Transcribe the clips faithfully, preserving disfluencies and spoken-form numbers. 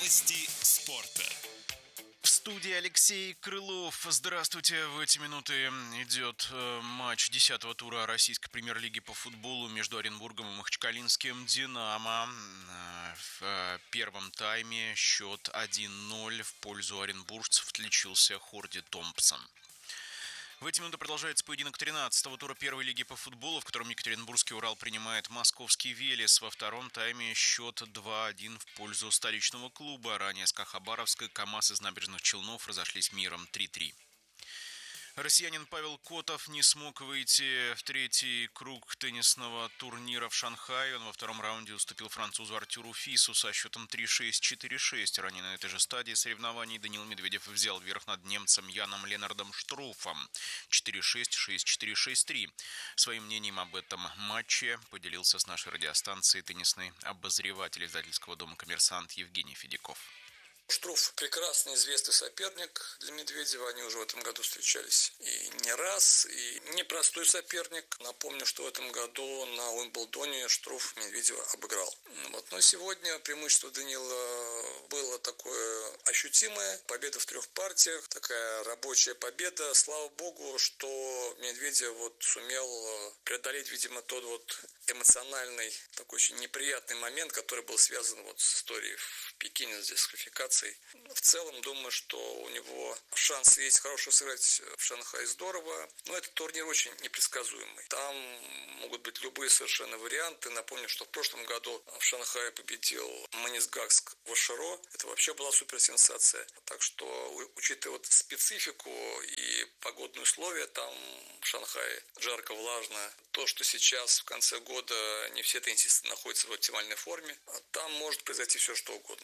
Новости спорта. В студии Алексей Крылов. Здравствуйте. В эти минуты идет э, матч десятого тура российской премьер-лиги по футболу между Оренбургом и Махачкалинским «Динамо». Э, в э, первом тайме счет один ноль в пользу оренбуржцев отличился Хорди Томпсон. В эти минуты продолжается поединок тринадцатого тура первой лиги по футболу, в котором Екатеринбургский «Урал» принимает московский «Велес». Во втором тайме счет два один в пользу столичного клуба. Ранее СКА Хабаровск и КамАЗ из Набережных Челнов разошлись миром три три. Россиянин Павел Котов не смог выйти в третий круг теннисного турнира в Шанхае. Он во втором раунде уступил французу Артюру Фису со счетом три шесть четыре шесть. Ранее на этой же стадии соревнований Даниил Медведев взял верх над немцем Яном Ленардом Штруфом четыре шесть шесть четыре шесть три. Своим мнением об этом матче поделился с нашей радиостанцией теннисный обозреватель издательского дома «Коммерсант» Евгений Федяков. Штруф – прекрасный, известный соперник для Медведева. Они уже в этом году встречались и не раз, и непростой соперник. Напомню, что в этом году на Уимблдоне Штруф Медведева обыграл. Вот. Но сегодня преимущество Данила было такое ощутимое. Победа в трех партиях, такая рабочая победа. Слава богу, что Медведев вот сумел преодолеть, видимо, тот вот эмоциональный, такой очень неприятный момент, который был связан вот с историей в Пекине с дисквалификацией. В целом, думаю, что у него шанс есть хорошо сыграть в Шанхае здорово, но этот турнир очень непредсказуемый. Там могут быть любые совершенно варианты. Напомню, что в прошлом году в Шанхае победил Манисгакск Ваширо. Это вообще была суперсенсация. Так что, учитывая вот специфику и погодные условия, там в Шанхае жарко, влажно. То, что сейчас в конце года не все теннисисты находятся в оптимальной форме, там может произойти все, что угодно.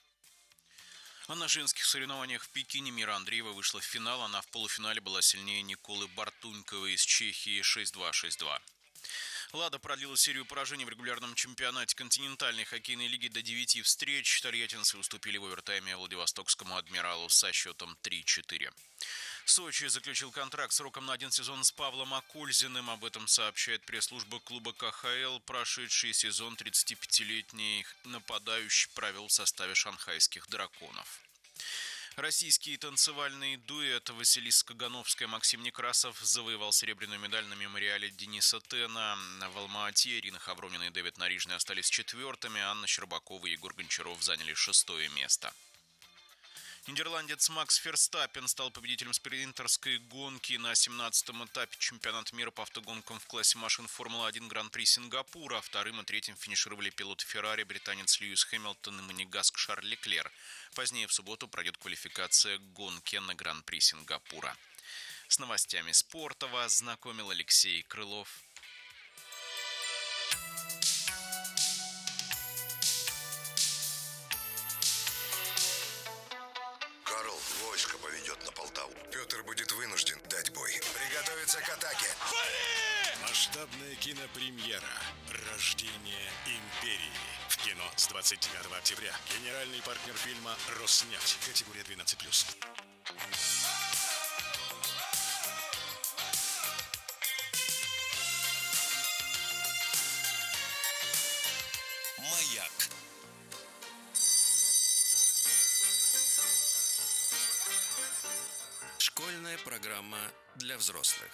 А на женских соревнованиях в Пекине Мира Андреева вышла в финал. Она в полуфинале была сильнее Николы Бартуньковой из Чехии шесть два шесть два. «Лада» продлила серию поражений в регулярном чемпионате континентальной хоккейной лиги до девяти встреч. Тольяттинцы уступили в овертайме Владивостокскому «Адмиралу» со счетом три четыре. Сочи заключил контракт сроком на один сезон с Павлом Акульзиным. Об этом сообщает пресс-служба клуба ка ха эл. Прошедший сезон тридцатипятилетний нападающий провел в составе шанхайских «Драконов». Российский танцевальный дуэт Василиса Кагановская и Максим Некрасов завоевал серебряную медаль на мемориале Дениса Тена. В Алма-Ате Ирина Хавронина и Дэвид Нарижный остались четвертыми, Анна Щербакова и Егор Гончаров заняли шестое место. Нидерландец Макс Ферстаппен стал победителем спринтерской гонки на семнадцатом этапе чемпионата мира по автогонкам в классе машин Формула-один Гран-при Сингапура. Вторым и третьим финишировали пилоты Феррари, британец Льюис Хэмилтон и монегаск Шарль Леклер. Позднее в субботу пройдет квалификация к гонке на Гран-при Сингапура. С новостями спорта вас знакомил Алексей Крылов. Войско поведет на Полтаву. Петр будет вынужден дать бой. Приготовиться к атаке. Масштабная кинопремьера «Рождение империи». В кино с двадцать девятого октября. Генеральный партнер фильма «Роснефть». Категория двенадцать плюс. Маяк. Школьная программа для взрослых.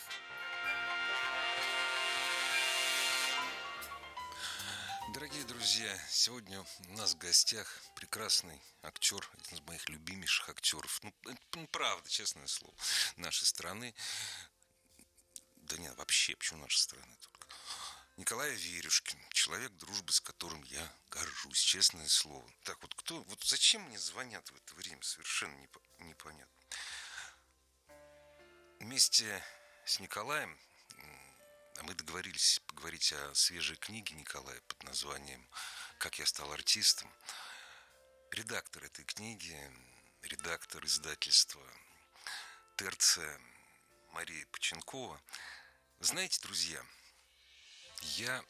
Дорогие друзья, сегодня у нас в гостях прекрасный актер, один из моих любимейших актеров. Ну, ну правда, честное слово, нашей страны. Да нет, вообще, почему нашей страны только? Николай Аверюшкин, человек, дружбы с которым я горжусь, честное слово. Так вот, кто, вот зачем мне звонят в это время, совершенно непо- непонятно. Вместе с Николаем мы договорились поговорить о свежей книге Николая под названием «Как я стал артистом». Редактор этой книги, редактор издательства «Терция» Мария Поченкова. Знаете, друзья, я...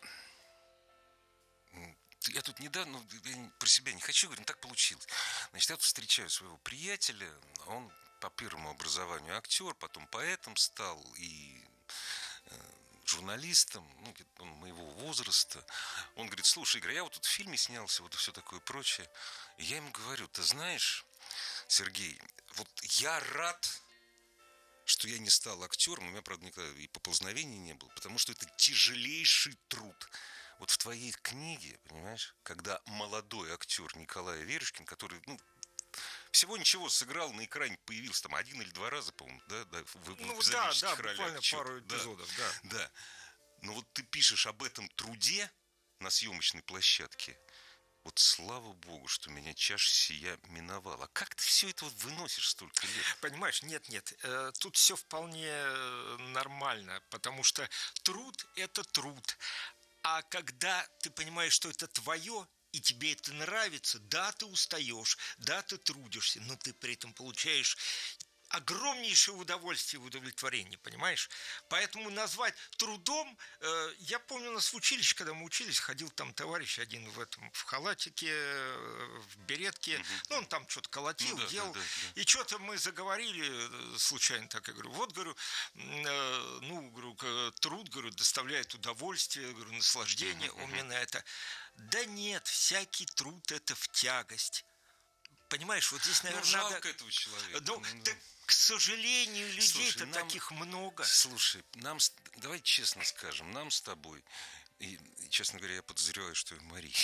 Я тут недавно, ну, я про себя не хочу говорить, но так получилось. Значит, я тут встречаю своего приятеля, он по первому образованию актер, потом поэтом стал и журналистом, ну, он моего возраста. Он говорит: слушай, Игорь, я вот тут в фильме снялся, вот и все такое прочее. И я ему говорю: ты знаешь, Сергей, вот я рад, что я не стал актером, у меня, правда, никогда и поползновений не было, потому что это тяжелейший труд. Вот в твоей книге, понимаешь, когда молодой актер Николай Верушкин, который, ну, всего ничего сыграл, на экране появился там один или два раза, по-моему, да, да, в, ну, в да, да, ролях, буквально чё, пару да, эпизодов, да. Да. Но вот ты пишешь об этом труде на съемочной площадке. Вот слава богу, что меня чаша сия миновала. А как ты все это вот выносишь столько лет? Понимаешь, нет-нет, э, тут все вполне э, нормально, потому что труд – это труд. А когда ты понимаешь, что это твое, и тебе это нравится, да, ты устаешь, да, ты трудишься, но ты при этом получаешь огромнейшее удовольствие и удовлетворение, понимаешь? Поэтому назвать трудом, э, я помню, у нас в училище, когда мы учились, ходил там товарищ один в этом, в халатике, э, в беретке, угу. ну, он там что-то колотил, ну, да, делал, да, да, да. И что-то мы заговорили случайно так, я говорю, вот, говорю, э, ну, говорю, труд, говорю, доставляет удовольствие, говорю, наслаждение, угу, у меня угу. на это. Да нет, всякий труд – это в тягость. Понимаешь, вот здесь, наверное, ну, жалко надо... этого человека. Ну, ну, так, к сожалению, людей-то нам... таких много. Слушай, нам, давай честно скажем, нам с тобой, и, честно говоря, я подозреваю, что и Мария.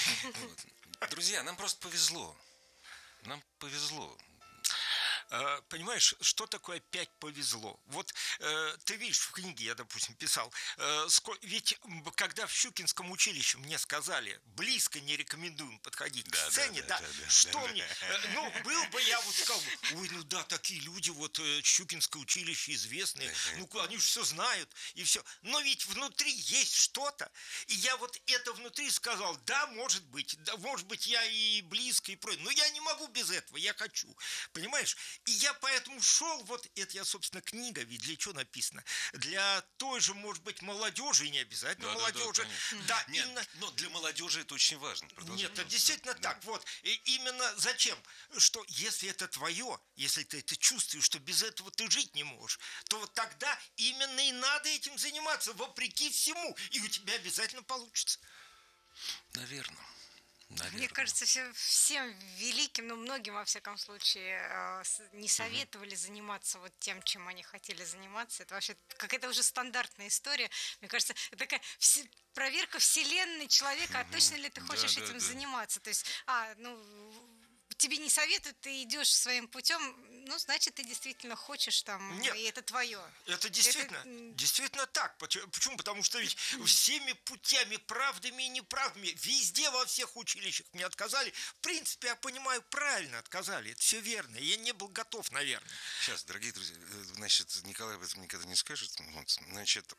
Друзья, нам просто повезло. Нам повезло. Понимаешь, что такое опять повезло? Вот э, ты видишь, в книге я, допустим, писал, э, ско... ведь когда в Щукинском училище мне сказали, близко не рекомендуем подходить да, к сцене, да, да, да, да что да, мне, да. Э, ну, был бы я вот сказал, ой, ну да, такие люди, вот э, Щукинское училище известные, ну, они же все знают, и все. Но ведь внутри есть что-то, и я вот это внутри сказал, да, может быть, да, может быть, я и близко, и прочее, но я не могу без этого, я хочу, понимаешь? И я поэтому шел, вот это я, собственно, книга, ведь для чего написано? Для той же, может быть, молодежи, и не обязательно да, молодежи. Да, да, да нет, именно... но для молодежи это очень важно. Нет, это действительно да, так. Да. Вот. И именно зачем? Что если это твое, если ты это чувствуешь, что без этого ты жить не можешь, то вот тогда именно и надо этим заниматься, вопреки всему, и у тебя обязательно получится. Наверное. Наверное. Мне кажется, все, всем великим, ну, многим, во всяком случае, не советовали угу. заниматься вот тем, чем они хотели заниматься. Это вообще какая-то уже стандартная история. Мне кажется, это такая проверка вселенной человека, угу. а точно ли ты хочешь да, этим да, заниматься? Да. То есть, а, ну... тебе не советуют, ты идешь своим путем, ну, значит, ты действительно хочешь там, Нет, и это твое. Это действительно, это... действительно так. Почему? Потому что ведь всеми путями, правдами и неправдами, везде, во всех училищах мне отказали. В принципе, я понимаю, правильно отказали. Это все верно. Я не был готов, наверное. Сейчас, дорогие друзья, значит, Николай об этом никогда не скажет. Значит,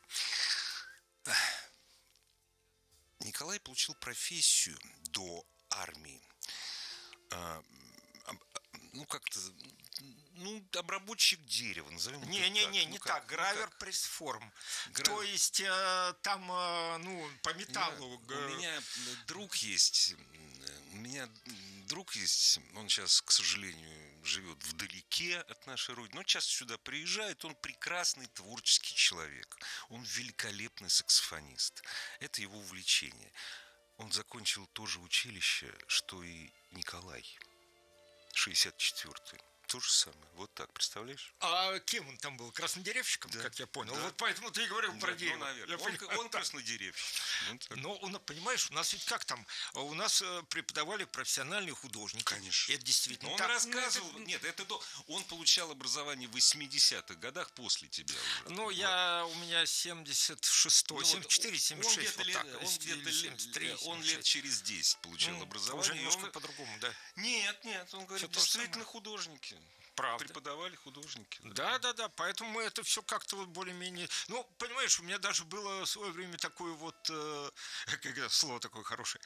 Николай получил профессию до армии. Ну, как-то, ну, обработчик дерева, назовем не, это не, так. Не, не, не ну, так, гравер ну, пресс-форм. Грав... То есть, э, там, э, ну, по металлу. У меня друг есть, у меня друг есть, он сейчас, к сожалению, живет вдалеке от нашей родины, но часто сюда приезжает, он прекрасный творческий человек, он великолепный саксофонист, это его увлечение. Он закончил то же училище, что и Николай. шестьдесят четвёртый. То же самое. Вот так, представляешь? А кем он там был? Краснодеревщиком, да. Как я понял. Да. Вот поэтому ты и говорил да, про дерево. Ну, наверное. Он, он краснодеревщик. Но, понимаешь, у нас ведь как там? У нас преподавали профессиональные художники. Конечно. Это действительно Но он так. рассказывал... Ну, это... Нет, это до... Он получал образование в восьмидесятых годах после тебя уже. Ну, вот. я... У меня семьдесят шестой, семьдесят четыре, семьдесят шесть. Вот так. Он где-то лет... Он лет через десять получил ну, образование. Уже немножко он... по-другому, да? Нет, нет. Он говорит, все действительно художники. Правда. Преподавали художники. Да, да, да. Поэтому мы это все как-то вот более-менее... Ну, понимаешь, у меня даже было в свое время такое вот... Э, как слово такое хорошее.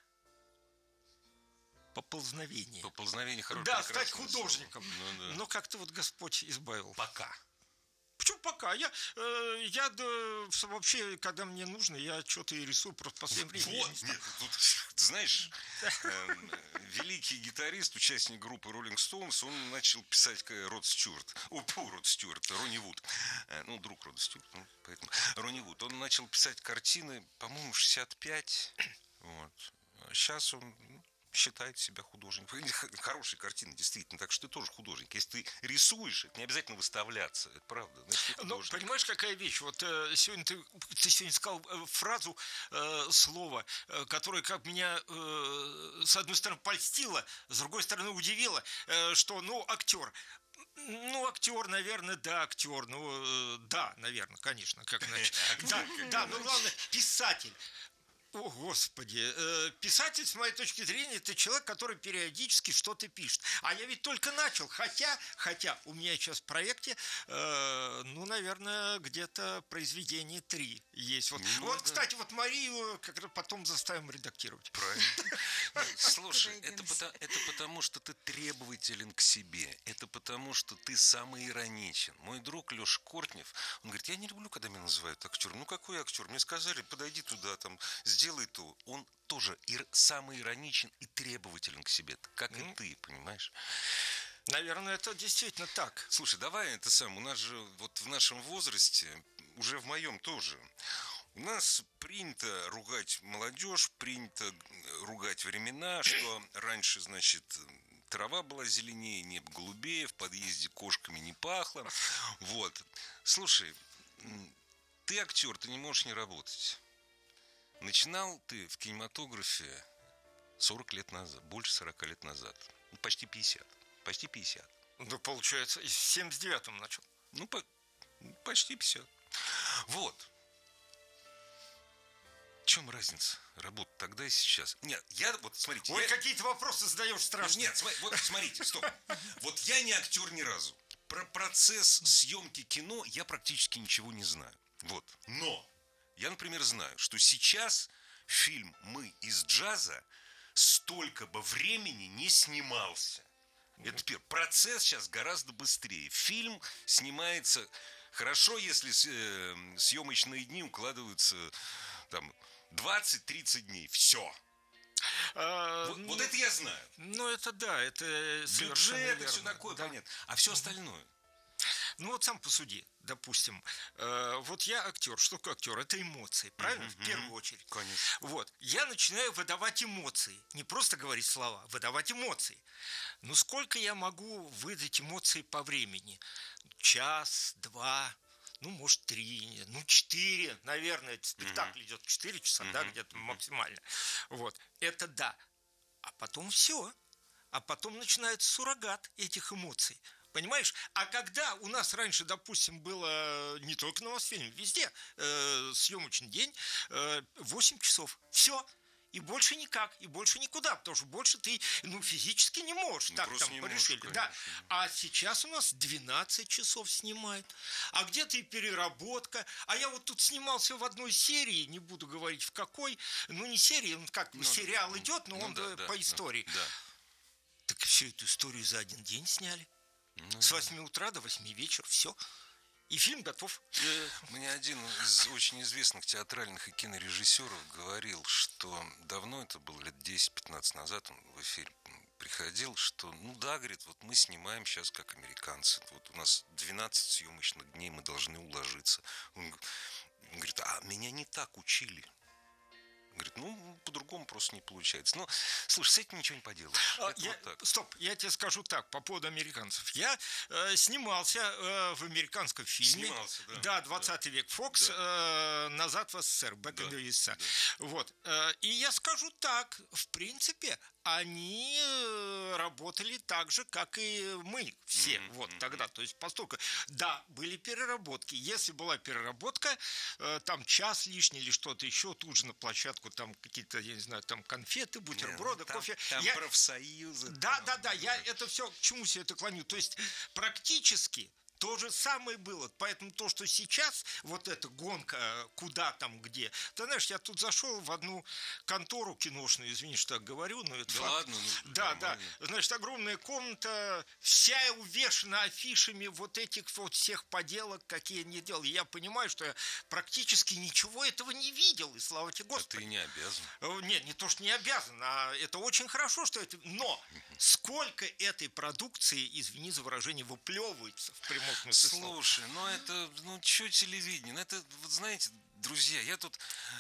Поползновение. Поползновение хорошее. Да, стать художником. Ну, да. Но как-то вот Господь избавил. Пока. почему пока? Я, э, я да, вообще, когда мне нужно, я что-то и рисую, просто в последнее время. Вот, нет, тут, знаешь, э, великий гитарист, участник группы Rolling Stones, он начал писать Род Стюарт. О, фу, Род Стюарт, Ронни Вуд. Э, ну, друг Рода Стюарта, ну, поэтому Ронни Вуд. Он начал писать картины, по-моему, в шестьдесят пять. Вот. Сейчас он считает себя художником. Хорошие картины, действительно. Так что ты тоже художник. Если ты рисуешь, это не обязательно выставляться. Это правда. Значит, ну, понимаешь, какая вещь? Вот э, сегодня ты, ты сегодня сказал э, фразу, э, слово, э, которое как меня э, с одной стороны польстило, с другой стороны удивило, э, что, ну, актер. Ну, актер, наверное, да, актер. Ну, э, да, наверное, конечно, как иначе. Да, да, но главное, писатель. О, Господи, писатель, с моей точки зрения, это человек, который периодически что-то пишет. А я ведь только начал, хотя, хотя у меня сейчас в проекте, э, ну, наверное, где-то произведение три есть. Вот, ну, вот да. Кстати, вот Марию как раз потом заставим редактировать. Правильно. Слушай, это потому, что ты требователен к себе. Это потому, что ты самоироничен. Мой друг Леша Кортнев, он говорит, я не люблю, когда меня называют актером. Ну, какой актер? Мне сказали, подойди туда, там, сделай то. Он тоже ир- самоироничен и требователен к себе, как mm. и ты, понимаешь? Наверное, это действительно так. Слушай, давай это сам. У нас же вот в нашем возрасте, уже в моем тоже, у нас принято ругать молодежь, принято ругать времена, что раньше, значит, трава была зеленее, небо голубее, в подъезде кошками не пахло. Вот. Слушай, ты актер, ты не можешь не работать. Начинал ты в кинематографе сорок лет назад, больше сорока лет назад. Ну, почти пятьдесят. Почти пятьдесят. Ну, получается, в семьдесят девятом начал. Ну, по- почти пятьдесят. Вот. В чем разница? Работа тогда и сейчас. Нет, я вот, смотрите. Ой, я... какие-то вопросы задаешь страшные. Нет, смотри, вот смотрите, стоп. Вот я не актер ни разу. Про процесс съемки кино я практически ничего не знаю. Вот. Но я, например, знаю, что сейчас фильм «Мы из джаза» столько бы времени не снимался. Это первое. Процесс сейчас гораздо быстрее. Фильм снимается хорошо, если э, съемочные дни укладываются там двадцать-тридцать дней. Все. А, вот, ну, вот это я знаю. Ну, это да, это бюджет, это все такое, да. Понятно. А все остальное? Ну, вот сам посуди, допустим. Э, вот я актер. Что такое актер? Это эмоции, правильно? Mm-hmm. В первую очередь. Конечно. Вот. Я начинаю выдавать эмоции. Не просто говорить слова, выдавать эмоции. Ну, сколько я могу выдать эмоций по времени? Час, два, ну, может, три, ну, четыре, наверное. Спектакль mm-hmm. идет четыре часа, mm-hmm. да, где-то mm-hmm. максимально. Вот. Это да. А потом все. А потом начинается суррогат этих эмоций. Понимаешь? А когда у нас раньше, допустим, было не только на Мосфильме, везде э, съемочный день, э, восемь часов. Все. И больше никак, и больше никуда, потому что больше ты, ну, физически не можешь. Ну, так там порешили. Да. А сейчас у нас двенадцать часов снимают. А где-то и переработка. А я вот тут снимался в одной серии, не буду говорить в какой, ну, не серии, он как ну, сериал ну, идет, но ну, он да, по да, истории. Да. Так всю эту историю за один день сняли. Ну, с восьми утра до восьми вечера, все. И фильм готов. Мне один из очень известных театральных и кинорежиссеров говорил, что давно, это было лет десять-пятнадцать назад, он в эфир приходил, что, ну да, говорит, вот мы снимаем сейчас как американцы. Вот у нас двенадцать съемочных дней, мы должны уложиться. Он говорит, а меня не так учили. Говорит, ну, по-другому просто не получается. Ну, слушай, с этим ничего не поделаешь. А, я, вот стоп, я тебе скажу так, по поводу американцев. Я э, снимался э, в американском фильме. Снимался, да. Да, двадцатый да. век. Фокс, да. э, назад в СССР, Back in the ю эс эй. Да. Вот. Э, и я скажу так, в принципе, они работали так же, как и мы все. Mm-hmm. Вот тогда. То есть, постольку, да, были переработки. Если была переработка, э, там час лишний или что-то еще, тут же на площадку там какие-то, я не знаю, там конфеты, бутерброды, yeah, ну, кофе. Там, там я... профсоюзы. Да, там, да, да, я это все, к чему все это клоню. То есть, практически То же самое было. Поэтому то, что сейчас, вот эта гонка, куда там, где. Ты знаешь, я тут зашел в одну контору киношную, извини, что так говорю, но это Да факт. ладно, ну, Да, нормально. да. Значит, огромная комната, вся увешана афишами вот этих вот всех поделок, какие они делали. Я понимаю, что я практически ничего этого не видел, и слава тебе, А Господи. ты не обязан. Нет, не то, что не обязан, а это очень хорошо, что это... Но сколько этой продукции, извини за выражение, выплевывается в прямом смысле слова. Слушай, ну это, ну что телевидение? Ну это, вот знаете, друзья, я тут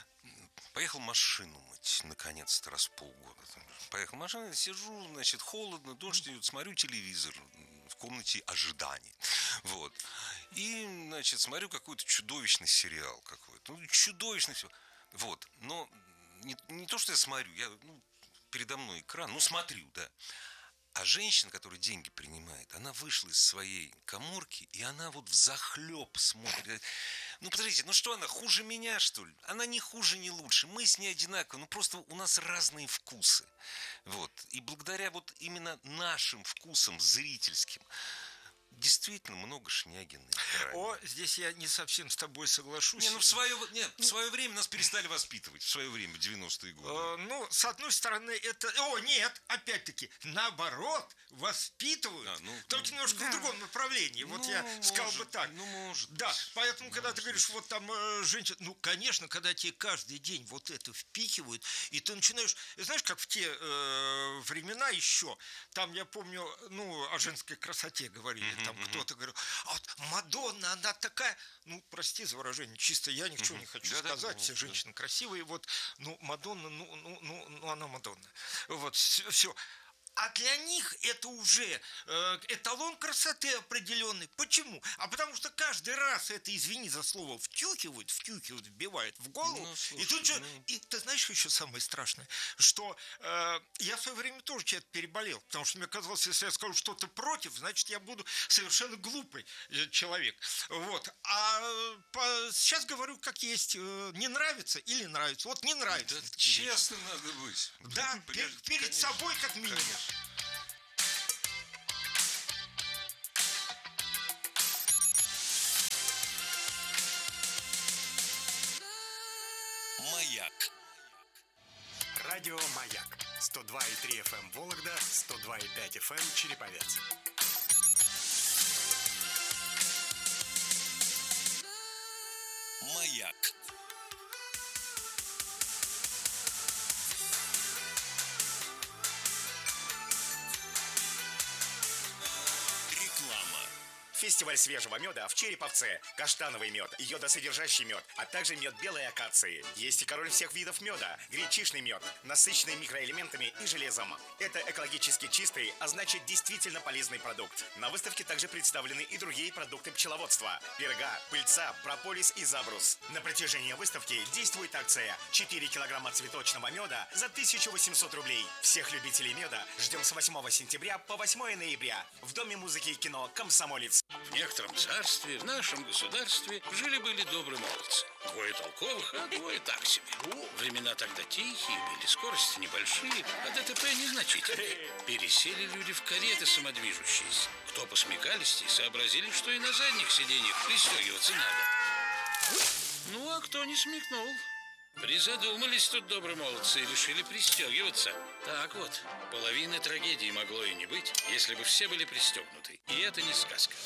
поехал машину мыть, наконец-то, раз в полгода. Поехал машину, сижу, значит, холодно, дождь идет, смотрю телевизор в комнате ожиданий. Вот. И, значит, смотрю какой-то чудовищный сериал какой-то. Ну, чудовищный все. Вот. Но не, не то, что я смотрю, я, ну, передо мной экран, ну, смотрю, да. А женщина, которая деньги принимает, она вышла из своей каморки, и она вот взахлеб смотрит. Ну, подождите, ну что она, хуже меня, что ли? Она не хуже, не лучше. Мы с ней одинаковы, ну просто у нас разные вкусы. Вот. И благодаря вот именно нашим вкусам зрительским действительно много Шнягина. О, здесь я не совсем с тобой соглашусь. Не, ну в свое, нет, в свое время нас перестали воспитывать. В свое время, девяностые годы. Э, ну, с одной стороны, это... О, нет, опять-таки, наоборот, воспитывают. А, ну, только ну, немножко да. в другом направлении. Вот ну, я может, сказал бы так. Ну, может. Да, поэтому, когда может ты говоришь, вот там э, женщина... Ну, конечно, когда тебе каждый день вот это впихивают, и ты начинаешь... Знаешь, как в те э, времена еще, там, я помню, ну, о женской красоте говорили, mm-hmm. там кто-то говорил, а вот Мадонна, она такая, ну, прости за выражение, чисто я ничего не хочу да, сказать, да, все женщины да. красивые, вот, ну, Мадонна, ну, ну, ну, ну, она Мадонна, вот, все. А для них это уже э, эталон красоты определенный. Почему? А потому что каждый раз это, извини за слово, втюхивают, втюхивают, вбивают в голову. Ну, слушай, и тут же, ну... и ты знаешь, еще самое страшное, что э, я в свое время тоже что-то переболел, потому что мне казалось, если я скажу что-то против, значит, я буду совершенно глупый человек. Вот. А по, сейчас говорю, как есть, э, не нравится или нравится. Вот не нравится. Да, честно надо быть. Да, перед, перед собой как минимум. Конечно. Маяк. Радио Маяк. сто два и три эф эм Вологда, сто два и пять эф эм Череповец. Маяк. Реклама. Фестиваль свежего меда в Череповце. Каштановый мед, йодосодержащий мед, а также мед белой акации. Есть и король всех видов меда, гречишный мед, насыщенный микроэлементами и железом. Это экологически чистый, а значит действительно полезный продукт. На выставке также представлены и другие продукты пчеловодства. Перга, пыльца, прополис и забрус. На протяжении выставки действует акция четыре килограмма цветочного меда за тысячу восемьсот рублей. Всех любителей меда ждем с восьмого сентября по восьмое ноября в Доме музыки и кино «Комсомолец». В некотором царстве, в нашем государстве, жили-были добрые молодцы. Двое толковых, а двое так себе. Времена тогда тихие были, скорости небольшие, а ДТП незначительные. Пересели люди в кареты самодвижущиеся. Кто посмекалистей, сообразили, что и на задних сиденьях пристегиваться надо. Ну, а кто не смекнул? Призадумались тут добрые молодцы и решили пристегиваться. Так вот, половины трагедии могло и не быть, если бы все были пристегнуты. И это не сказка.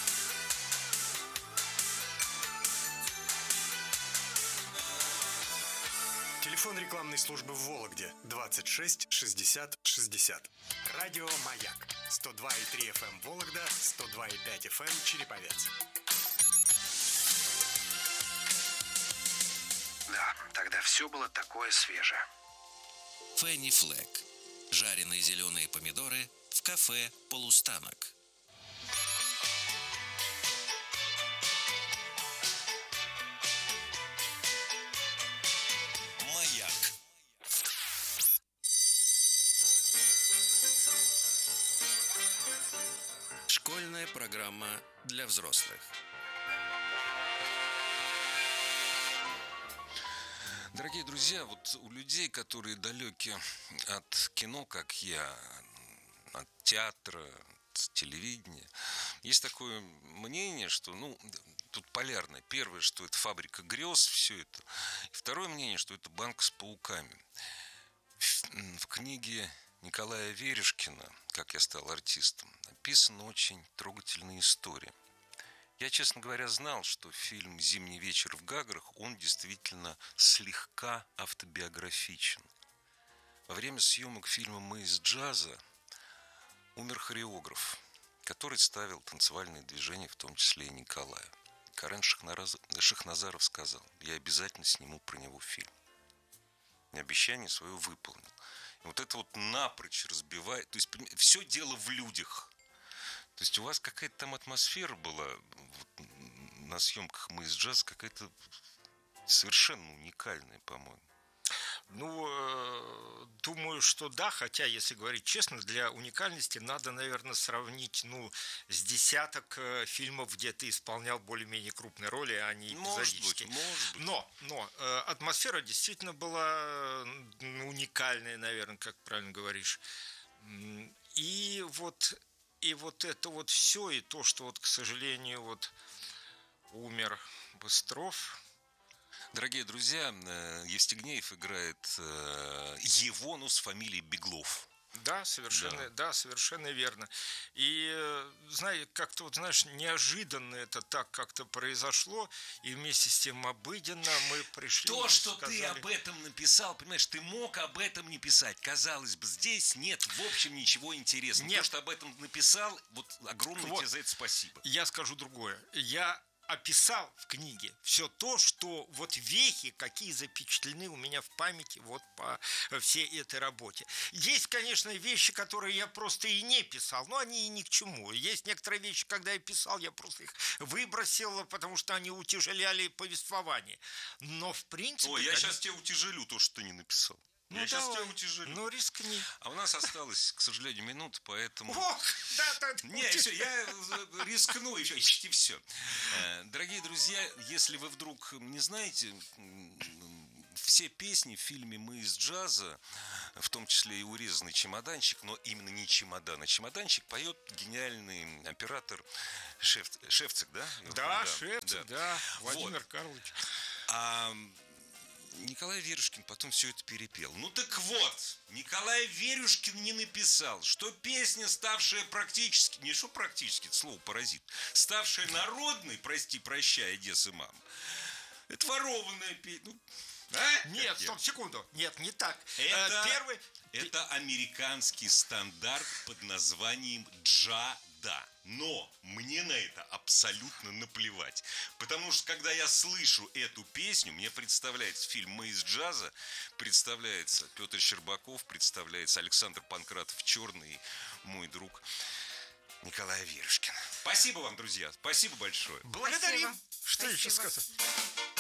Телефон рекламной службы в Вологде двадцать шесть шестьдесят шестьдесят. Радио Маяк. сто два и три эф эм Вологда, сто два и пять эф эм Череповец. Да, тогда все было такое свежее. Фенни Флэк. Жареные зеленые помидоры в кафе «Полустанок». Маяк. Школьная программа для взрослых. Дорогие друзья, вот у людей, которые далеки от кино, как я, от театра, от телевидения, Есть такое мнение, что, ну, тут полярное. Первое, что это фабрика грез, все это. И второе мнение, что это банк с пауками. В, в книге Николая Верешкина «Как я стал артистом» описана очень трогательная история. Я, честно говоря, знал, что фильм «Зимний вечер в Гаграх», он действительно слегка автобиографичен. Во время съемок фильма «Мы из джаза» умер хореограф, который ставил танцевальные движения, в том числе и Николаю. Карен Шахназаров сказал: я обязательно сниму про него фильм. И обещание свое выполнил. И вот это вот напрочь разбивает. То есть все дело в людях. То есть у вас какая-то там атмосфера была вот, на съемках «Мы из джаза», какая-то совершенно уникальная, по-моему. Ну, э, думаю, что да, хотя, если говорить честно, для уникальности надо, наверное, сравнить, ну, с десяток э, фильмов, где ты исполнял более-менее крупные роли, а не эпизодические. Может быть, может быть. Но, но э, атмосфера действительно была э, уникальная, наверное, как правильно говоришь. И вот, и вот это вот все, и то, что вот, к сожалению, вот умер Быстров. Дорогие друзья, Евстигнеев играет его, ну, с фамилией Беглов. Да, совершенно, да. да, совершенно верно. И, знаешь, как-то, вот, знаешь, неожиданно это так как-то произошло, и вместе с тем обыденно мы пришли. То, что сказали... ты об этом написал, понимаешь, ты мог об этом не писать. Казалось бы, здесь нет, в общем, ничего интересного. Нет. То, что об этом написал, вот огромное вот. тебе за это спасибо. Я скажу другое. Я описал в книге все то, что вот вехи, какие запечатлены у меня в памяти вот по всей этой работе. Есть, конечно, вещи, которые я просто и не писал, но они и ни к чему. Есть некоторые вещи, когда я писал, я просто их выбросил, потому что они утяжеляли повествование. Но в принципе... Ой, я конечно... сейчас тебя утяжелю то, что ты не написал. Ну, я давай. сейчас тебя утяжелю. Ну, рискни. А у нас осталось, к сожалению, минута, поэтому... Ох, да, да, Не, все, я рискну еще, почти все. Дорогие друзья, если вы вдруг не знаете, все песни в фильме «Мы из джаза», в том числе и «Урезанный чемоданчик», но именно не чемодан, а чемоданчик поет гениальный оператор Шеф... Шефцик, да? Да, да, Шефцик, да, да. Владимир вот. Карлович. А Николай Верюшкин потом все это перепел. Ну так вот, Николай Верюшкин не написал, что песня, ставшая практически, не что практически, это слово паразит, ставшая народной, прости, прощай, Одесса, мама, это ворованная песня. Ну, а? Нет, стоп, секунду. Нет, не так. Это, Первый... это американский стандарт под названием джада. Но мне на это абсолютно наплевать. Потому что, когда я слышу эту песню, мне представляется фильм «Мы из джаза», представляется Петр Щербаков, представляется Александр Панкратов Черный, мой друг Николай Верюшкин. Спасибо вам, друзья. Спасибо большое. Благодарим. Спасибо. Что Спасибо. еще сказать?